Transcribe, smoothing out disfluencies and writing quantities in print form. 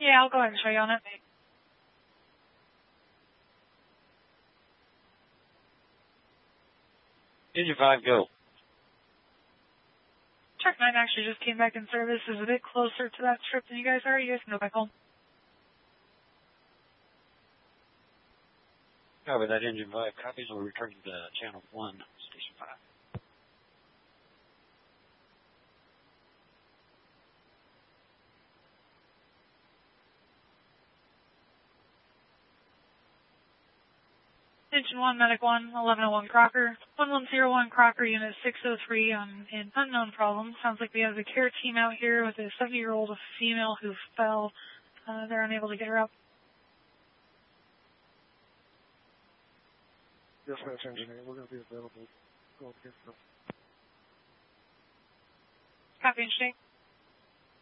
Yeah, I'll go ahead and show you on it. Engine 5, go. Truck 9 actually just came back in service. Is a bit closer to that trip than you guys are. You guys can go back home. Copy that, Engine 5. Copies will return to Channel 1, Station 5. Engine 1, Medic 1, 1101 Crocker. 1101 Crocker, Unit 603 on an unknown problem. Sounds like we have a care team out here with a 70-year-old female who fell. They're unable to get her up. Yes, ma'am, engineer. We're going to be available. Go get them. Copy and shake.